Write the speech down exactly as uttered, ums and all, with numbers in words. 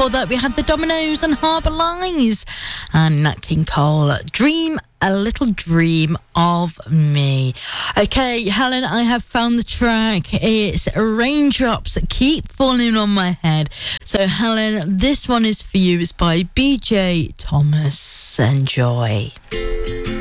before that, we had the Dominoes and Harbour Lies and Nat King Cole, Dream a Little Dream of Me. Okay, Helen, I have found the track. It's Raindrops That Keep Falling on My Head. So, Helen, this one is for you. It's by B J Thomas. Enjoy.